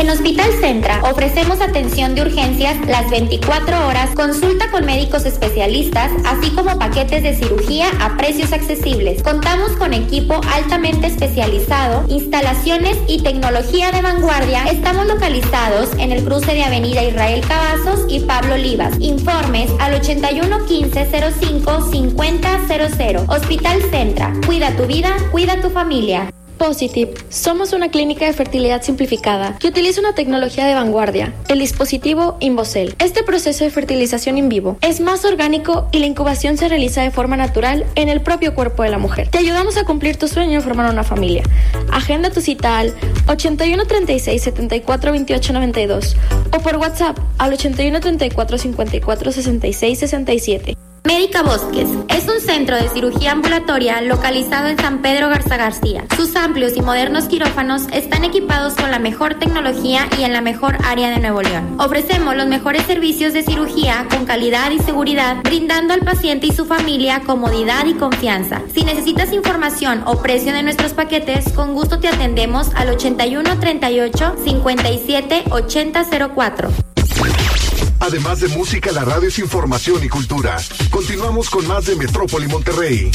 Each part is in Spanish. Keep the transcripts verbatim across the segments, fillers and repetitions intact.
Hospital Centra ofrecemos atención de urgencias las veinticuatro horas, consulta con médicos especialistas, así como paquetes de cirugía a precios accesibles. Contamos con equipo altamente especializado, instalaciones y tecnología de vanguardia. Estamos localizados en el cruce de Avenida Israel Cavazos y Pablo Olivas. Informes al ochenta y uno quince cero cinco cincuenta cero cero. Hospital Centra. Cuida tu vida, cuida tu familia. Positive. Somos una clínica de fertilidad simplificada que utiliza una tecnología de vanguardia, el dispositivo InvoCell. Este proceso de fertilización in vivo es más orgánico y la incubación se realiza de forma natural en el propio cuerpo de la mujer. Te ayudamos a cumplir tu sueño de formar una familia. Agenda tu cita al ochenta y uno treinta y seis setenta y cuatro veintiocho noventa y dos o por WhatsApp al ochenta y uno treinta y cuatro cincuenta y cuatro sesenta y seis sesenta y siete. Médica Bosques es un centro de cirugía ambulatoria localizado en San Pedro Garza García. Sus amplios y modernos quirófanos están equipados con la mejor tecnología y en la mejor área de Nuevo León. Ofrecemos los mejores servicios de cirugía con calidad y seguridad, brindando al paciente y su familia comodidad y confianza. Si necesitas información o precio de nuestros paquetes, con gusto te atendemos al ochenta y uno treinta y ocho cincuenta y siete ochenta cero cuatro. Además de música, la radio es información y cultura. Continuamos con más de Metrópoli Monterrey.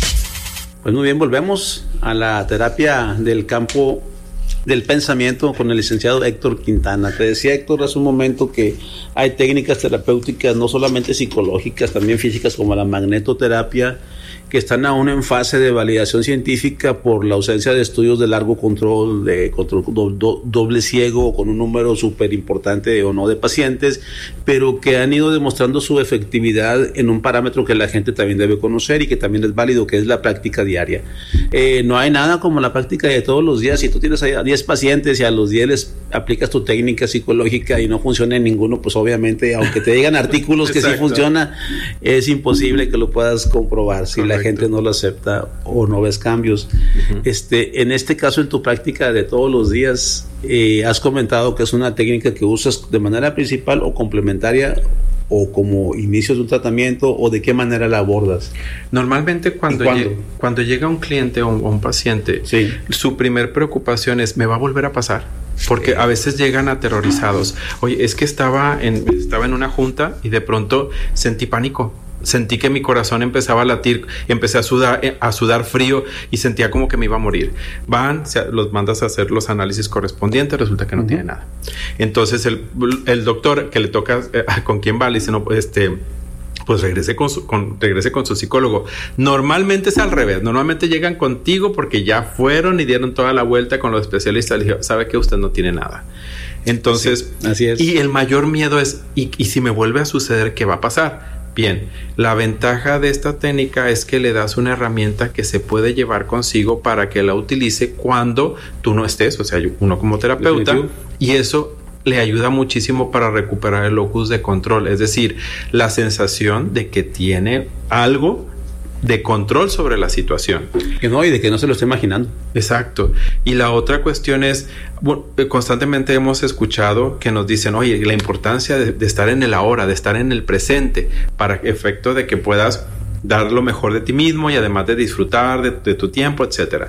Pues muy bien, volvemos a la terapia del campo del pensamiento con el licenciado Héctor Quintana. Te decía, Héctor, hace un momento que hay técnicas terapéuticas no solamente psicológicas, también físicas, como la magnetoterapia, que están aún en fase de validación científica por la ausencia de estudios de largo control, de control do, do, doble ciego, con un número súper importante o no de pacientes, pero que han ido demostrando su efectividad en un parámetro que la gente también debe conocer y que también es válido, que es la práctica diaria. Eh, no hay nada como la práctica de todos los días. Si tú tienes a diez pacientes y a los diez les aplicas tu técnica psicológica y no funciona en ninguno, pues obviamente, aunque te digan artículos que sí funciona, es imposible que lo puedas comprobar si la gente no lo acepta o no ves cambios. Uh-huh. Este, en este caso, en tu práctica de todos los días, eh, has comentado que es una técnica que usas de manera principal o complementaria, o como inicio de un tratamiento, o de qué manera la abordas. Normalmente cuando, lle- cuando llega un cliente o un, o un paciente, sí, su primer preocupación es: ¿me va a volver a pasar? Porque a veces llegan aterrorizados. Oye, es que estaba en, estaba en una junta y de pronto sentí pánico. Sentí que mi corazón empezaba a latir, empecé a sudar, a sudar frío y sentía como que me iba a morir. Van, se, los mandas a hacer los análisis correspondientes, resulta que no uh-huh. tiene nada. Entonces el, el doctor que le toca, eh, con quién va, le dice, no, este... pues regrese con, su, con, regrese con su psicólogo. Normalmente es al revés. Normalmente llegan contigo porque ya fueron y dieron toda la vuelta con los especialistas. Le digo, ¿sabe que usted no tiene nada? Entonces, sí, así es. Y el mayor miedo es, ¿y, y si me vuelve a suceder, qué va a pasar? Bien, la ventaja de esta técnica es que le das una herramienta que se puede llevar consigo para que la utilice cuando tú no estés, o sea, uno como terapeuta, definitivo. Y eso le ayuda muchísimo para recuperar el locus de control, es decir, la sensación de que tiene algo de control sobre la situación. Que no, y de que no se lo esté imaginando. Exacto. Y la otra cuestión es, bueno, constantemente hemos escuchado que nos dicen, oye, la importancia de, de estar en el ahora, de estar en el presente, para efecto de que puedas dar lo mejor de ti mismo y además de disfrutar de, de tu tiempo, etcétera.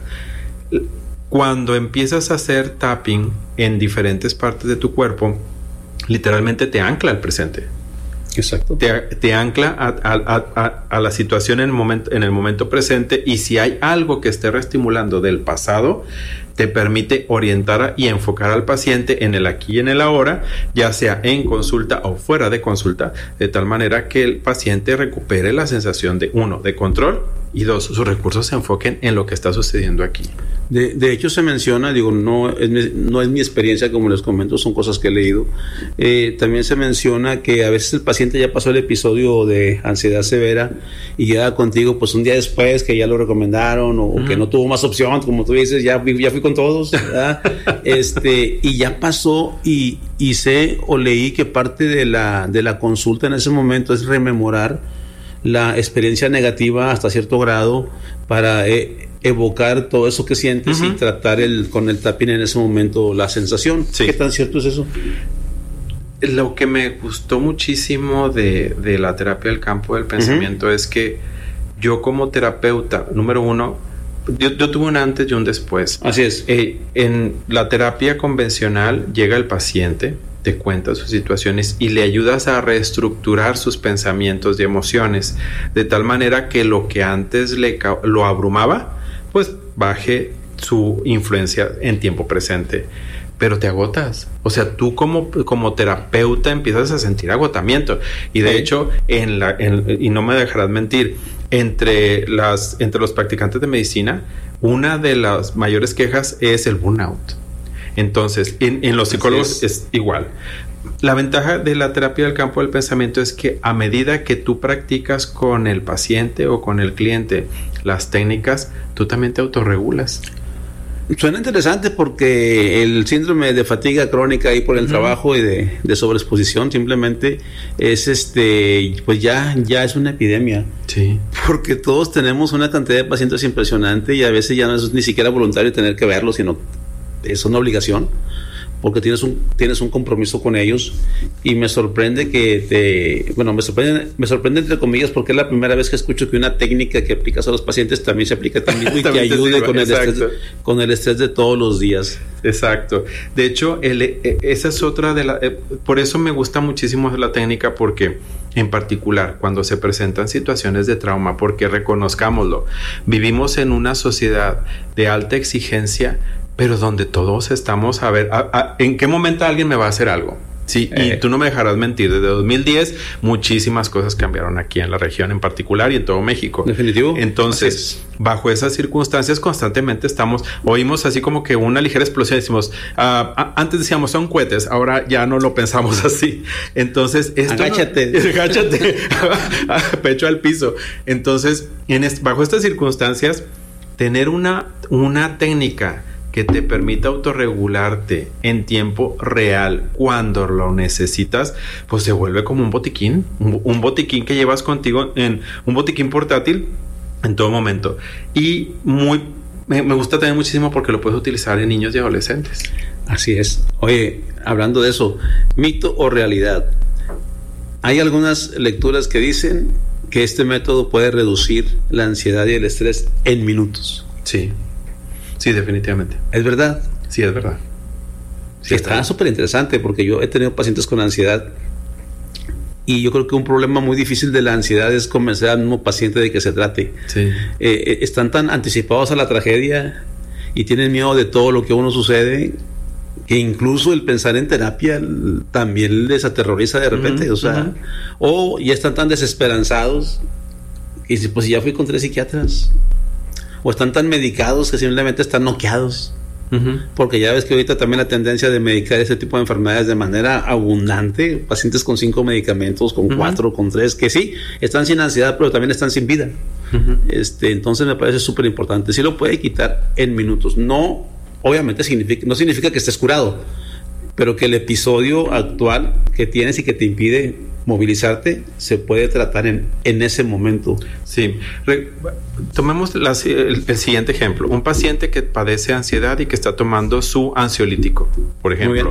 Cuando empiezas a hacer tapping en diferentes partes de tu cuerpo, literalmente te ancla al presente. Exacto. Te, te ancla a, a, a, a la situación en el momento, en el momento presente, y si hay algo que esté reestimulando del pasado, te permite orientar y enfocar al paciente en el aquí y en el ahora, ya sea en consulta o fuera de consulta, de tal manera que el paciente recupere la sensación de, uno, de control, y dos, sus recursos se enfoquen en lo que está sucediendo aquí. De, de hecho se menciona, digo, no es, mi, no es mi experiencia, como les comento, son cosas que he leído, eh, también se menciona que a veces el paciente ya pasó el episodio de ansiedad severa y llega contigo pues un día después que ya lo recomendaron, o, mm. o que no tuvo más opción, como tú dices, ya, ya fui con todos, ¿verdad? este, y ya pasó, y, y sé o leí que parte de la, de la consulta en ese momento es rememorar la experiencia negativa hasta cierto grado para eh, evocar todo eso que sientes, uh-huh. y tratar el, con el tapping en ese momento la sensación. Sí. ¿Qué tan cierto es eso? Lo que me gustó muchísimo de, de la terapia del campo del pensamiento, uh-huh. es que yo como terapeuta, número uno, yo, yo tuve un antes y un después. Así es. Eh, en la terapia convencional llega el paciente, te cuenta sus situaciones y le ayudas a reestructurar sus pensamientos y emociones de tal manera que lo que antes le, lo abrumaba, pues baje su influencia en tiempo presente. Pero te agotas. O sea, tú como, como terapeuta empiezas a sentir agotamiento. Y de sí. hecho, en la, en, y no me dejarás mentir, entre, las, entre los practicantes de medicina, una de las mayores quejas es el burnout. Entonces, en, en los psicólogos es. es igual. La ventaja de la terapia del campo del pensamiento es que a medida que tú practicas con el paciente o con el cliente las técnicas, tú también te autorregulas. Suena interesante porque el síndrome de fatiga crónica ahí por el uh-huh. trabajo y de, de sobreexposición simplemente es este, pues ya, ya es una epidemia. Sí. Porque todos tenemos una cantidad de pacientes impresionante y a veces ya no es ni siquiera voluntario tener que verlos, sino es una obligación. Porque tienes un tienes un compromiso con ellos y me sorprende que te bueno me sorprende me sorprende entre comillas porque es la primera vez que escucho que una técnica que aplicas a los pacientes también se aplica también y que ayude con el estrés, con el estrés de todos los días. Exacto. De hecho, el, esa es otra de la eh, por eso me gusta muchísimo la técnica, porque en particular cuando se presentan situaciones de trauma, porque reconozcámoslo, vivimos en una sociedad de alta exigencia, pero donde todos estamos a ver a, a, en qué momento alguien me va a hacer algo. Sí, eh. y tú no me dejarás mentir, desde dos mil diez muchísimas cosas cambiaron aquí en la región en particular y en todo México. Definitivo. Entonces, bajo esas circunstancias constantemente estamos, oímos así como que una ligera explosión, decimos, uh, antes decíamos son cohetes, ahora ya no lo pensamos así. Entonces, esto agáchate, no, agáchate, pecho al piso. Entonces, en est- bajo estas circunstancias, tener una, una técnica que te permita autorregularte en tiempo real cuando lo necesitas, pues se vuelve como un botiquín, un, un botiquín que llevas contigo, en un botiquín portátil en todo momento. Y muy me, me gusta también muchísimo porque lo puedes utilizar en niños y adolescentes. Así es. Oye, hablando de eso, ¿mito o realidad? Hay algunas lecturas que dicen que este método puede reducir la ansiedad y el estrés en minutos. Sí. Sí, definitivamente. ¿Es verdad? Sí, es verdad. Sí, está súper interesante porque yo he tenido pacientes con ansiedad y yo creo que un problema muy difícil de la ansiedad es convencer al mismo paciente de que se trate. Sí. Eh, están tan anticipados a la tragedia y tienen miedo de todo lo que a uno sucede que incluso el pensar en terapia también les aterroriza de repente. Uh-huh, o sea, uh-huh. o ya están tan desesperanzados y dicen, pues ya fui con tres psiquiatras. O están tan medicados que simplemente están noqueados. Uh-huh. Porque ya ves que ahorita también la tendencia de medicar este tipo de enfermedades de manera abundante, pacientes con cinco medicamentos, con uh-huh. cuatro, con tres, que sí, están sin ansiedad, pero también están sin vida. Uh-huh. Este, entonces me parece súper importante. Sí lo puede quitar en minutos. No, obviamente significa, no significa que estés curado, pero que el episodio actual que tienes y que te impide movilizarte se puede tratar en, en ese momento. Sí. Re, tomemos la, el, el siguiente ejemplo. Un paciente que padece ansiedad y que está tomando su ansiolítico, por ejemplo.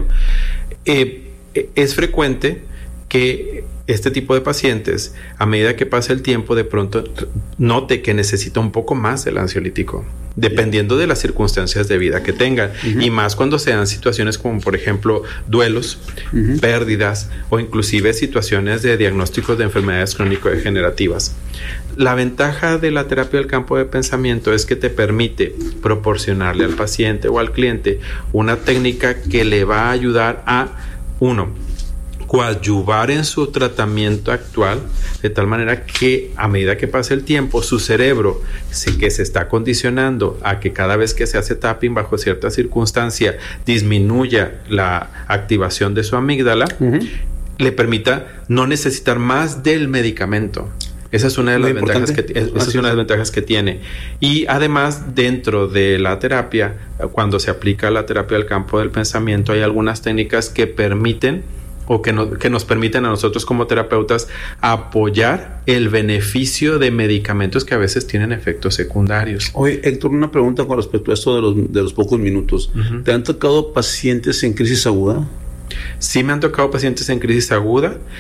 Eh, es frecuente que este tipo de pacientes, a medida que pasa el tiempo, de pronto note que necesita un poco más del ansiolítico, dependiendo de las circunstancias de vida que tengan. Uh-huh. Y más cuando se dan situaciones como, por ejemplo, duelos, uh-huh. pérdidas o inclusive situaciones de diagnósticos de enfermedades crónico-degenerativas. La ventaja de la terapia del campo de pensamiento es que te permite proporcionarle al paciente o al cliente una técnica que le va a ayudar a, uno, coadyuvar en su tratamiento actual, de tal manera que a medida que pasa el tiempo, su cerebro, sí, que se está condicionando a que cada vez que se hace tapping bajo cierta circunstancia disminuya la activación de su amígdala, uh-huh. le permita no necesitar más del medicamento. Esa es una de las ventajas que, esa es una de las ventajas que tiene. Y además, dentro de la terapia, cuando se aplica la terapia del campo del pensamiento, hay algunas técnicas que permiten o que, no, que nos permiten a nosotros como terapeutas apoyar el beneficio de medicamentos que a veces tienen efectos secundarios. Oye, Héctor, una pregunta con respecto a esto de los, de los pocos minutos. Uh-huh. ¿Te han tocado pacientes en crisis aguda? Sí, me han tocado pacientes en crisis aguda.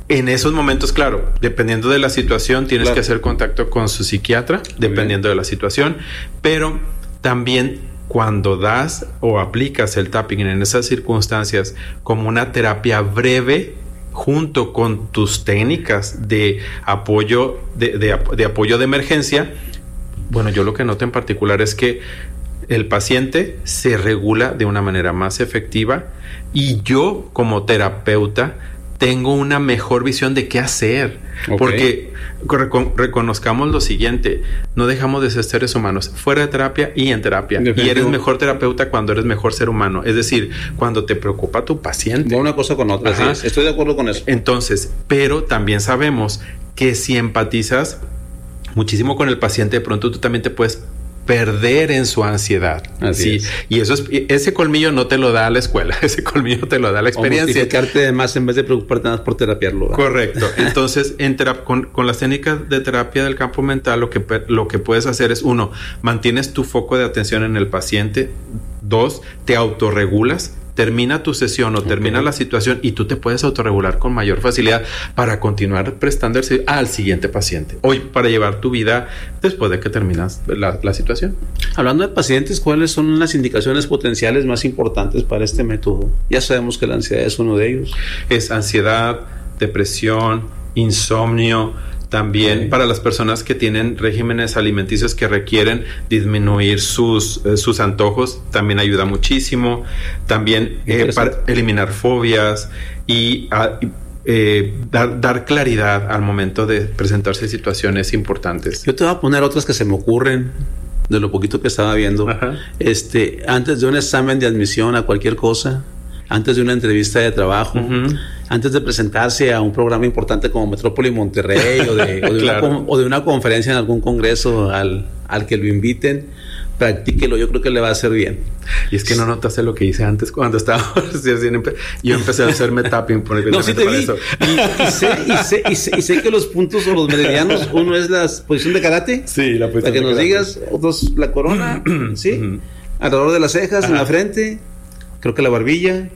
En esos momentos, claro, dependiendo de la situación, tienes claro. que hacer contacto con su psiquiatra, Muy dependiendo bien. de la situación, pero también cuando das o aplicas el tapping en esas circunstancias como una terapia breve, junto con tus técnicas de apoyo de, de, de apoyo de emergencia, bueno, yo lo que noto en particular es que el paciente se regula de una manera más efectiva y yo como terapeuta tengo una mejor visión de qué hacer. Okay. Porque recon- reconozcamos lo siguiente, no dejamos de ser seres humanos fuera de terapia y en terapia. Definitivo. Y eres mejor terapeuta cuando eres mejor ser humano. Es decir, cuando te preocupa tu paciente. De una cosa con otra, sí, estoy de acuerdo con eso. Entonces, pero también sabemos que si empatizas muchísimo con el paciente, de pronto tú también te puedes perder en su ansiedad. Así sí. Y eso es, ese colmillo no te lo da la escuela, ese colmillo te lo da la experiencia. O mortificarte de más en vez de preocuparte más por terapiarlo, ¿verdad? Correcto. Entonces, en terap- con, con las técnicas de terapia del campo mental, lo que, lo que puedes hacer es, uno, mantienes tu foco de atención en el paciente. Dos, te autorregulas. Termina tu sesión o okay. termina la situación y tú te puedes autorregular con mayor facilidad para continuar prestando el servicio al siguiente paciente. Hoy, para llevar tu vida después de que terminas la, la situación. Hablando de pacientes, ¿cuáles son las indicaciones potenciales más importantes para este método? Ya sabemos que la ansiedad es uno de ellos. Es ansiedad, depresión, insomnio. También okay. para las personas que tienen regímenes alimenticios que requieren disminuir sus, eh, sus antojos, también ayuda muchísimo. También eh, para eliminar fobias y a, eh, dar, dar claridad al momento de presentarse situaciones importantes. Yo te voy a poner otras que se me ocurren de lo poquito que estaba viendo. Ajá. Este, antes de un examen de admisión a cualquier cosa, antes de una entrevista de trabajo, uh-huh. antes de presentarse a un programa importante como Metrópoli Monterrey o de, o, de claro. una, o de una conferencia en algún congreso al, al que lo inviten, practíquelo, yo creo que le va a hacer bien. Y es que no notaste lo que hice antes cuando estaba yo empecé a hacerme tapping por el no, sí te vi. Eso. Y, y, sé, y, sé, y, sé, y sé que los puntos o los meridianos, uno es la posición de karate. Sí, la posición para que de nos karate. Digas, otros la corona, ¿sí? Uh-huh. Alrededor de las cejas, ajá. en la frente, creo que la barbilla,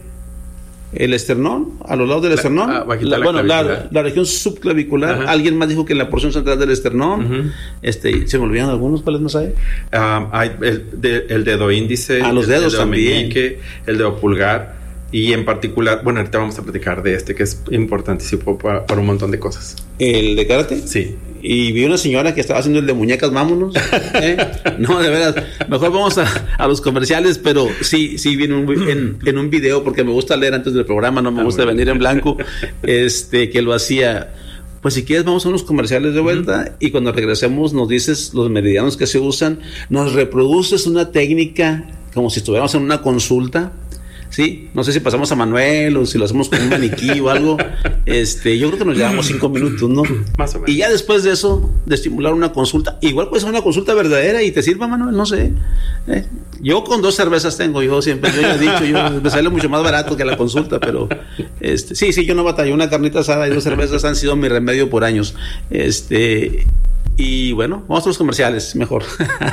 el esternón, a los lados del la, esternón, ah, la, la, bueno, la, la región subclavicular. Ajá. Alguien más dijo que en la porción central del esternón. Uh-huh. Este, se me olvidan algunos, ¿cuáles no sabe? Um, hay el, de, el dedo índice, a los el, dedos el dedo también, meñique, el dedo pulgar y en particular, bueno, ahorita vamos a platicar de este que es importantísimo para, para un montón de cosas. ¿El de karate? Sí. Y vi una señora que estaba haciendo el de muñecas, vámonos. ¿Eh? No, de veras. Mejor vamos a, a los comerciales, pero sí, sí vi en un, en, en un video, porque me gusta leer antes del programa, no me gusta venir en blanco, este, que lo hacía. Pues si quieres vamos a unos comerciales de vuelta uh-huh. y cuando regresemos nos dices los meridianos que se usan, nos reproduces una técnica como si estuviéramos en una consulta. Sí, no sé si pasamos a Manuel o si lo hacemos con un maniquí o algo. Este, yo creo que nos llevamos cinco minutos, ¿no? Más o menos. Y ya después de eso, de estimular una consulta, igual puede ser una consulta verdadera y te sirva, Manuel, no sé. ¿Eh? Yo con dos cervezas tengo, yo siempre, yo ya he dicho, yo, me sale mucho más barato que la consulta, pero este, sí, sí, yo no batallo. Una carnita asada y dos cervezas han sido mi remedio por años. Este, y bueno, vamos a los comerciales, mejor.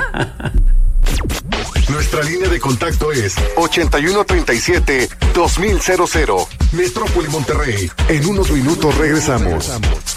Nuestra línea de contacto es ochenta y uno treinta y siete dos mil. Metrópoli Monterrey. En unos minutos regresamos.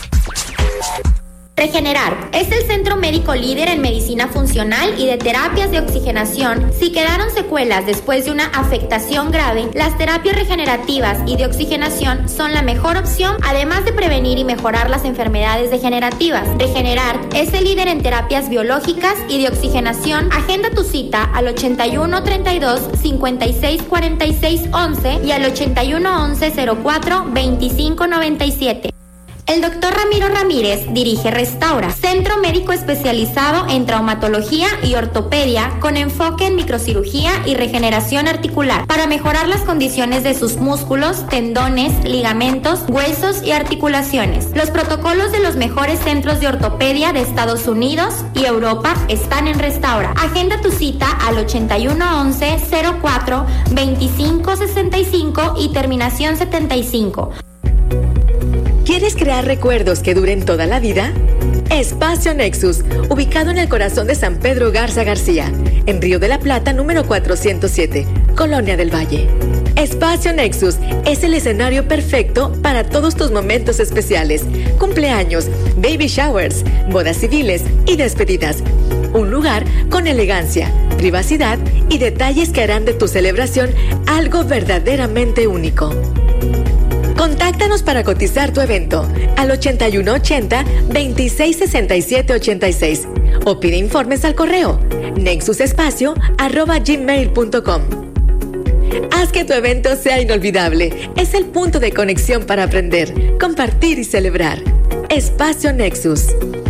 Regenerar es el centro médico líder en medicina funcional y de terapias de oxigenación. Si quedaron secuelas después de una afectación grave, las terapias regenerativas y de oxigenación son la mejor opción, además de prevenir y mejorar las enfermedades degenerativas. Regenerar es el líder en terapias biológicas y de oxigenación. Agenda tu cita al ochenta y uno treinta y dos cincuenta y seis cuarenta y seis once y al ochenta y uno once cero cuatro veinticinco noventa y siete. El doctor Ramiro Ramírez dirige Restaura, centro médico especializado en traumatología y ortopedia con enfoque en microcirugía y regeneración articular para mejorar las condiciones de sus músculos, tendones, ligamentos, huesos y articulaciones. Los protocolos de los mejores centros de ortopedia de Estados Unidos y Europa están en Restaura. Agenda tu cita al ochenta y uno once cero cuatro veinticinco sesenta y cinco y terminación setenta y cinco. ¿Quieres crear recuerdos que duren toda la vida? Espacio Nexus, ubicado en el corazón de San Pedro Garza García, en Río de la Plata, número cuatrocientos siete, Colonia del Valle. Espacio Nexus es el escenario perfecto para todos tus momentos especiales, cumpleaños, baby showers, bodas civiles y despedidas. Un lugar con elegancia, privacidad y detalles que harán de tu celebración algo verdaderamente único. Contáctanos para cotizar tu evento al ochenta y uno ochenta, veintiséis sesenta y siete ochenta y seis o pide informes al correo nexusespacio arroba gmail punto com. Haz que tu evento sea inolvidable. Es el punto de conexión para aprender, compartir y celebrar. Espacio Nexus.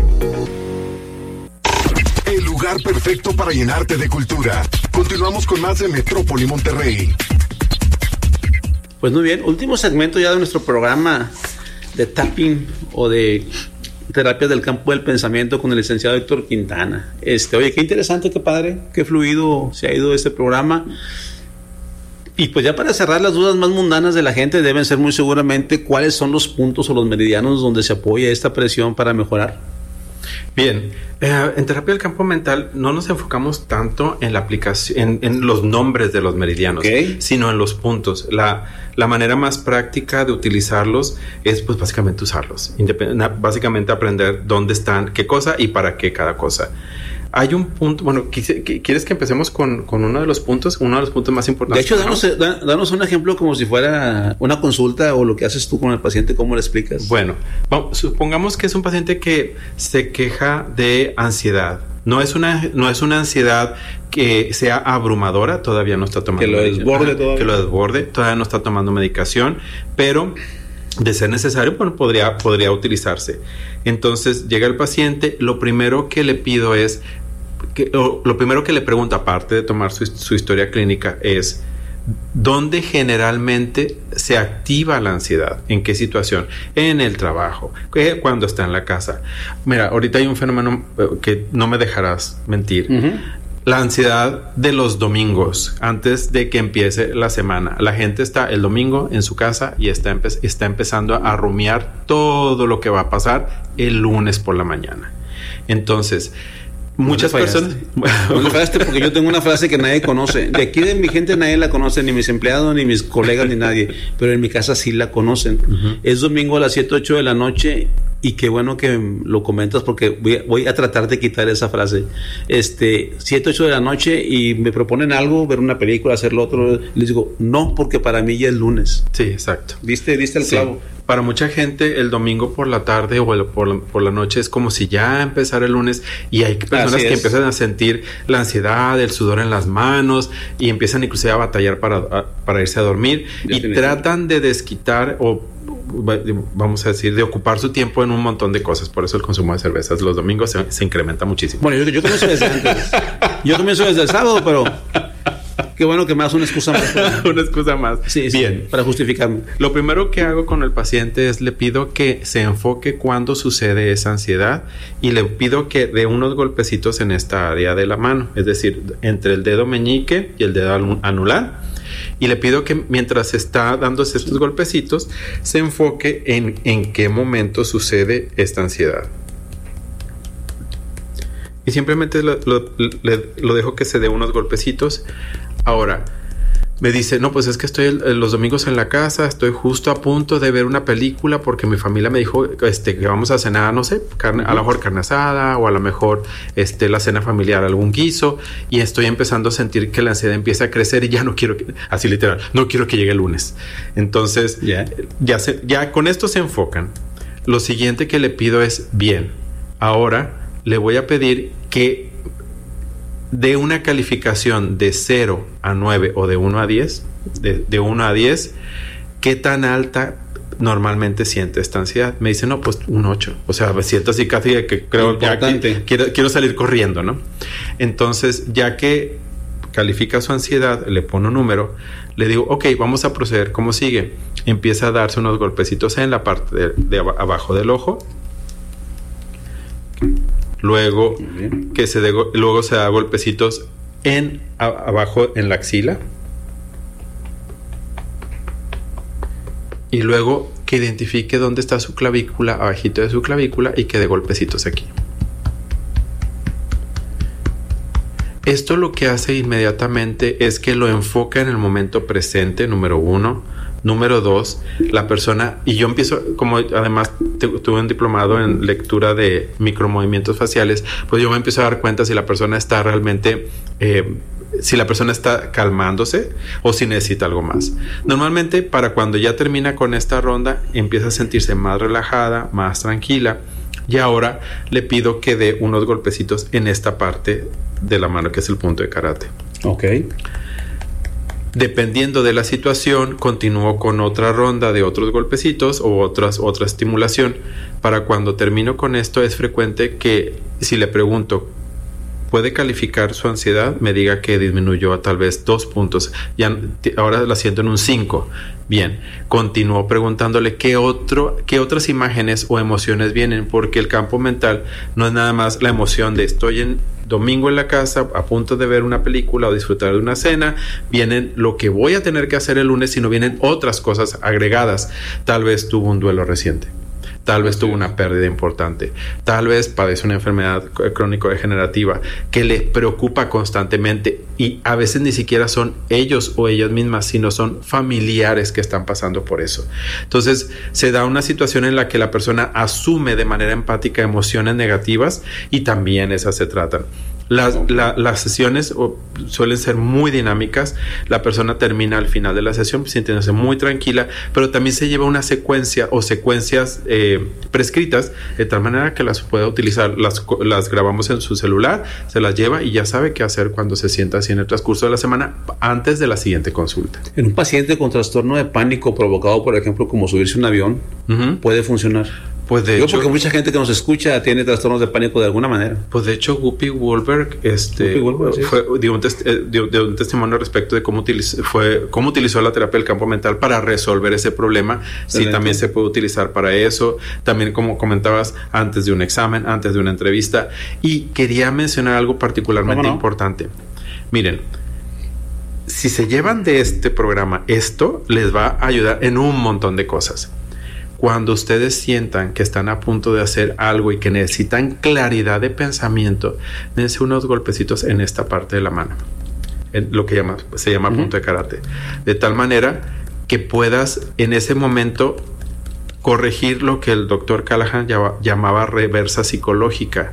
El lugar perfecto para llenarte de cultura. Continuamos con más de Metrópoli Monterrey. Pues muy bien, último segmento ya de nuestro programa de tapping o de terapias del campo del pensamiento con el licenciado Héctor Quintana. Este, oye, qué interesante, qué padre, qué fluido se ha ido este programa. Y pues ya para cerrar, las dudas más mundanas de la gente deben ser muy seguramente cuáles son los puntos o los meridianos donde se apoya esta presión para mejorar. Bien, eh, en terapia del campo mental no nos enfocamos tanto en la aplicación, en, en los nombres de los meridianos, okay, sino en los puntos. La, la manera más práctica de utilizarlos es pues básicamente usarlos, Independ- básicamente aprender dónde están, qué cosa y para qué cada cosa. Hay un punto, bueno, ¿quieres que empecemos con, con uno de los puntos? Uno de los puntos más importantes. De hecho, danos, ¿no? danos un ejemplo como si fuera una consulta o lo que haces tú con el paciente, ¿cómo le explicas? Bueno, vamos, supongamos que es un paciente que se queja de ansiedad. No es una, no es una ansiedad que sea abrumadora, todavía no está tomando que lo desborde todavía. Que lo desborde, todavía no está tomando medicación, pero de ser necesario, bueno, podría, podría utilizarse. Entonces llega el paciente, lo primero que le pido es, que, o, lo primero que le pregunto, aparte de tomar su, su historia clínica, es ¿dónde generalmente se activa la ansiedad? ¿En qué situación? En el trabajo, cuando está en la casa. Mira, ahorita hay un fenómeno que no me dejarás mentir. Uh-huh. La ansiedad de los domingos, antes de que empiece la semana. La gente está el domingo en su casa y está, empe- está empezando a rumiar todo lo que va a pasar el lunes por la mañana. Entonces, muchas personas... No le fallaste porque yo tengo una frase que nadie conoce. De aquí de mi gente nadie la conoce, ni mis empleados, ni mis colegas, ni nadie. Pero en mi casa sí la conocen. Uh-huh. Es domingo a las siete, ocho de la noche... Y qué bueno que lo comentas porque voy a, voy a tratar de quitar esa frase. Este, siete, ocho de la noche y me proponen algo, ver una película, hacer lo otro. Les digo, no, porque para mí ya es lunes. Sí, exacto. ¿Viste, viste el clavo? Sí. Para mucha gente el domingo por la tarde o el, por, la, por la noche es como si ya empezara el lunes y hay personas que empiezan a sentir la ansiedad, el sudor en las manos y empiezan inclusive a batallar para, a, para irse a dormir y tratan de desquitar o vamos a decir, de ocupar su tiempo en un montón de cosas. Por eso el consumo de cervezas los domingos se, se incrementa muchísimo. Bueno, yo, yo comienzo desde antes. Yo comienzo desde el sábado, pero qué bueno que me das una excusa más. Una excusa más. Sí, sí, bien, para justificarme. Lo primero que hago con el paciente es le pido que se enfoque cuando sucede esa ansiedad y le pido que dé unos golpecitos en esta área de la mano, es decir, entre el dedo meñique y el dedo anular. Y le pido que mientras está dándose estos golpecitos, se enfoque en, en qué momento sucede esta ansiedad. Y simplemente lo, lo, le, lo dejo que se dé unos golpecitos. Ahora, me dice, no, pues es que estoy el, los domingos en la casa, estoy justo a punto de ver una película porque mi familia me dijo este, que vamos a cenar, no sé, carne, a lo mejor carne asada o a lo mejor este, la cena familiar, algún guiso, y estoy empezando a sentir que la ansiedad empieza a crecer y ya no quiero, que, así literal, no quiero que llegue el lunes. Entonces, yeah. ya, se, ya con esto se enfocan. Lo siguiente que le pido es, bien, ahora le voy a pedir que de una calificación de cero a nueve o de uno a diez, de, de uno a diez, ¿qué tan alta normalmente siente esta ansiedad? Me dice, no, pues un ocho. O sea, me siento así casi que creo que quiero, quiero salir corriendo, ¿no? Entonces, ya que califica su ansiedad, le pone un número, le digo, ok, vamos a proceder. ¿Cómo sigue? Empieza a darse unos golpecitos en la parte de, de abajo del ojo. Luego que se de, luego se da golpecitos en a, abajo en la axila y luego que identifique dónde está su clavícula, abajito de su clavícula, y que dé golpecitos aquí. Esto lo que hace inmediatamente es que lo enfoca en el momento presente, número uno. Número dos, la persona, y yo empiezo, como además tuve un diplomado en lectura de micromovimientos faciales, pues yo me empiezo a dar cuenta si la persona está realmente, eh, si la persona está calmándose o si necesita algo más. Normalmente, para cuando ya termina con esta ronda, empieza a sentirse más relajada, más tranquila, y ahora le pido que dé unos golpecitos en esta parte de la mano, que es el punto de karate. Ok. Dependiendo de la situación, continúo con otra ronda de otros golpecitos o otras, otra estimulación. Para cuando termino con esto, es frecuente que si le pregunto, ¿puede calificar su ansiedad? Me diga que disminuyó a tal vez dos puntos. Ya, ahora la siento en un cinco. Bien, continúo preguntándole qué, otro, qué otras imágenes o emociones vienen, porque el campo mental no es nada más la emoción de estoy en domingo en la casa a punto de ver una película o disfrutar de una cena, vienen lo que voy a tener que hacer el lunes, sino vienen otras cosas agregadas. Tal vez tuvo un duelo reciente. Tal vez tuvo una pérdida importante. Tal vez padece una enfermedad crónico-degenerativa que le preocupa constantemente y a veces ni siquiera son ellos o ellas mismas, sino son familiares que están pasando por eso. Entonces, se da una situación en la que la persona asume de manera empática emociones negativas y también esas se tratan. Las, la, las sesiones oh, suelen ser muy dinámicas. La persona termina al final de la sesión sintiéndose muy tranquila, pero también se lleva una secuencia o secuencias eh, prescritas de tal manera que las pueda utilizar. Las, las grabamos en su celular, se las lleva y ya sabe qué hacer cuando se sienta así en el transcurso de la semana antes de la siguiente consulta. En un paciente con trastorno de pánico provocado, por ejemplo, como subirse a un avión, uh-huh. ¿puede funcionar? Pues de Yo hecho, porque mucha gente que nos escucha tiene trastornos de pánico de alguna manera. Pues de hecho, Whoopi Goldberg, este, Whoopi Goldberg, sí. fue, dio, un test, dio, dio un testimonio respecto de cómo utilizó, fue, cómo utilizó la terapia del campo mental para resolver ese problema. Sí, también se puede utilizar para eso. También, como comentabas, antes de un examen, antes de una entrevista. Y quería mencionar algo particularmente no? importante. Miren, si se llevan de este programa, esto les va a ayudar en un montón de cosas. Cuando ustedes sientan que están a punto de hacer algo y que necesitan claridad de pensamiento, dense unos golpecitos en esta parte de la mano, en lo que llama, se llama uh-huh. punto de karate, de tal manera que puedas en ese momento corregir lo que el doctor Callahan llamaba reversa psicológica.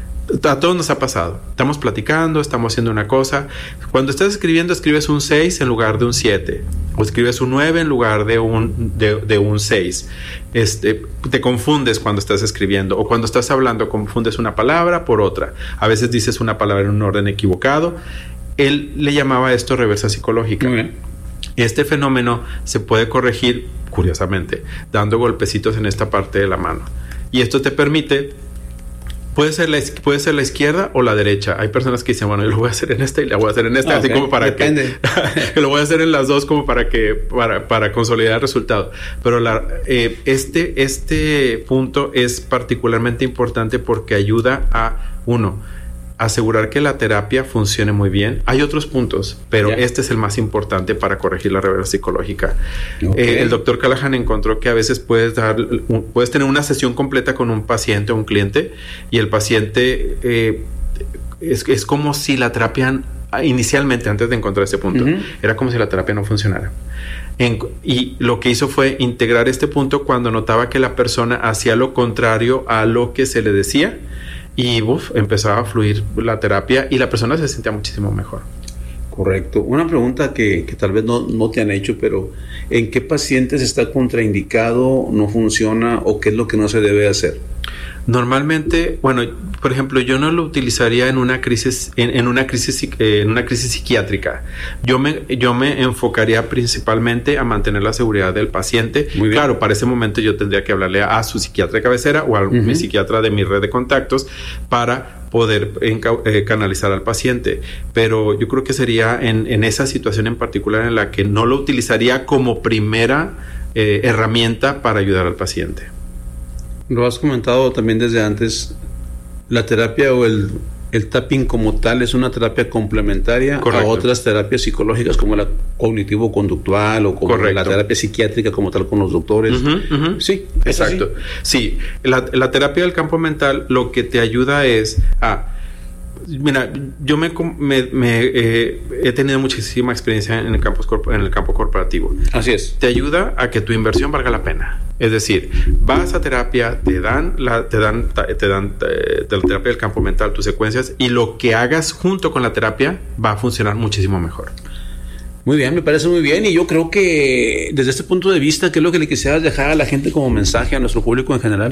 A todos nos ha pasado. Estamos platicando, estamos haciendo una cosa. Cuando estás escribiendo, escribes un seis en lugar de un siete. O escribes un nueve en lugar de un, de, de un seis. Este, te confundes cuando estás escribiendo. O cuando estás hablando, confundes una palabra por otra. A veces dices una palabra en un orden equivocado. Él le llamaba esto reversa psicológica. Muy bien. Este fenómeno se puede corregir, curiosamente, dando golpecitos en esta parte de la mano. Y esto te permite... Puede ser, la, puede ser la izquierda o la derecha. Hay personas que dicen, bueno, yo lo voy a hacer en esta y la voy a hacer en esta, ah, así okay. como para Depende. que... lo voy a hacer en las dos como para que... Para, para consolidar el resultado. Pero la, eh, este, este punto es particularmente importante porque ayuda a, uno, asegurar que la terapia funcione muy bien. Hay otros puntos, pero yeah. este es el más importante para corregir la reversa psicológica. Okay. Eh, el doctor Callahan encontró que a veces puedes dar, un, puedes tener una sesión completa con un paciente o un cliente y el paciente eh, es, es como si la terapia inicialmente, antes de encontrar ese punto, uh-huh. era como si la terapia no funcionara. En, y lo que hizo fue integrar este punto cuando notaba que la persona hacía lo contrario a lo que se le decía. Y uf, empezaba a fluir la terapia y la persona se sentía muchísimo mejor. Correcto. Una pregunta que, que tal vez no, no te han hecho, pero ¿en qué pacientes está contraindicado, no funciona o qué es lo que no se debe hacer? Normalmente, bueno, por ejemplo, yo no lo utilizaría en una crisis, en, en una crisis, eh, en una crisis psiquiátrica. Yo me, yo me enfocaría principalmente a mantener la seguridad del paciente. Muy bien. Claro, para ese momento yo tendría que hablarle a, a su psiquiatra de cabecera o a uh-huh. mi psiquiatra de mi red de contactos para poder enca- eh, canalizar al paciente. Pero yo creo que sería en, en esa situación en particular en la que no lo utilizaría como primera eh, herramienta para ayudar al paciente. Lo has comentado también desde antes, la terapia o el, el tapping como tal es una terapia complementaria Correcto. a otras terapias psicológicas como la cognitivo-conductual o como Correcto. la terapia psiquiátrica como tal con los doctores. Uh-huh, uh-huh. Sí, exacto. Sí, la, la terapia del campo mental lo que te ayuda es a... Mira, yo me, me, me eh, he tenido muchísima experiencia en el campo en el campo corporativo. Así es. Te ayuda a que tu inversión valga la pena. Es decir, vas a terapia, te dan la, te dan, te dan eh, de la terapia del campo mental tus secuencias, y lo que hagas junto con la terapia va a funcionar muchísimo mejor. Muy bien, me parece muy bien, y yo creo que desde este punto de vista, ¿qué es lo que le quisieras dejar a la gente como mensaje, a nuestro público en general?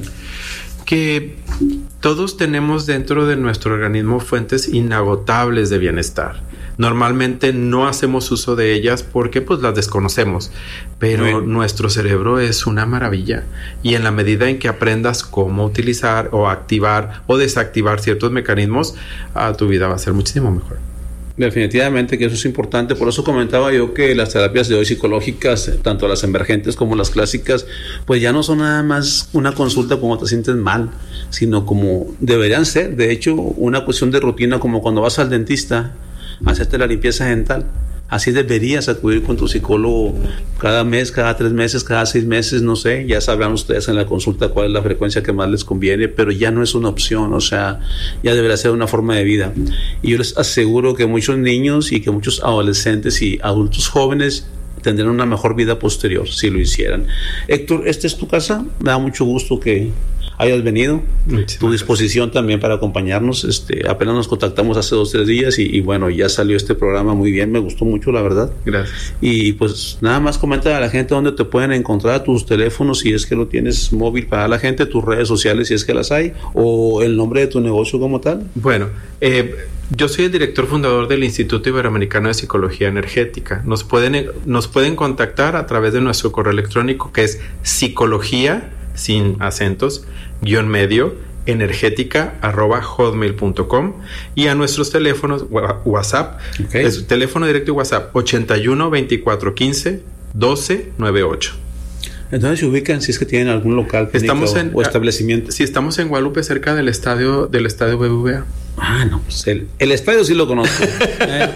Que todos tenemos dentro de nuestro organismo fuentes inagotables de bienestar. Normalmente no hacemos uso de ellas porque pues las desconocemos, pero bueno, nuestro cerebro es una maravilla, y en la medida en que aprendas cómo utilizar o activar o desactivar ciertos mecanismos, a tu vida va a ser muchísimo mejor. Definitivamente que eso es importante. Por eso comentaba yo que las terapias de hoy psicológicas, tanto las emergentes como las clásicas, pues ya no son nada más una consulta cuando te sientes mal, sino como deberían ser, de hecho, una cuestión de rutina, como cuando vas al dentista a hacerte la limpieza dental. Así deberías acudir con tu psicólogo cada mes, cada tres meses, cada seis meses, no sé. Ya sabrán ustedes en la consulta cuál es la frecuencia que más les conviene, pero ya no es una opción, o sea, ya debería ser una forma de vida. Y yo les aseguro que muchos niños y que muchos adolescentes y adultos jóvenes tendrán una mejor vida posterior si lo hicieran. Héctor, ¿esta es tu casa? Me da mucho gusto que hayas venido. Muchísimas tu disposición gracias. También para acompañarnos. Este, apenas nos contactamos hace dos, tres días y, y bueno, ya salió este programa muy bien, me gustó mucho, la verdad. Gracias. Y pues nada más comenta a la gente dónde te pueden encontrar, tus teléfonos, si es que lo tienes móvil para la gente, tus redes sociales, si es que las hay, o el nombre de tu negocio como tal. Bueno, eh, yo soy el director fundador del Instituto Iberoamericano de Psicología Energética. Nos pueden, nos pueden contactar a través de nuestro correo electrónico, que es psicología, sin acentos, guión medio, energética arroba hotmail punto com, y a nuestros teléfonos WhatsApp, okay. Es teléfono directo y WhatsApp ochenta y uno, veinticuatro, quince, doce, noventa y ocho. Entonces se ubican si es que tienen algún local estamos en, o establecimiento. Sí, estamos en Guadalupe, cerca del estadio del estadio B B V A. Ah, no, pues el, el estadio sí lo conozco. eh,